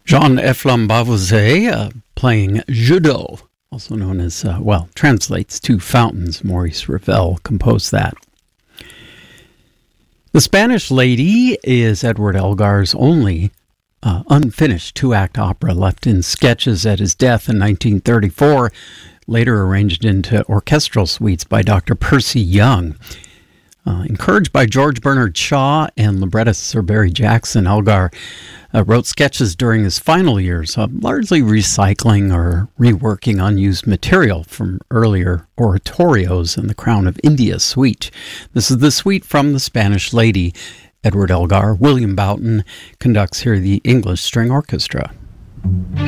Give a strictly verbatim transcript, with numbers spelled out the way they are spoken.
Jean-Eflain Bavouzet uh, playing Jeu d'eau, also known as, uh, well, translates to fountains. Maurice Ravel composed that. The Spanish Lady is Edward Elgar's only uh, unfinished two-act opera, left in sketches at his death in nineteen thirty-four, later arranged into orchestral suites by Doctor Percy Young. Uh, encouraged by George Bernard Shaw and librettist Sir Barry Jackson, Elgar uh, wrote sketches during his final years, uh, largely recycling or reworking unused material from earlier oratorios in the Crown of India suite. This is the suite from The Spanish Lady. Edward Elgar, William Boughton conducts here the English String Orchestra.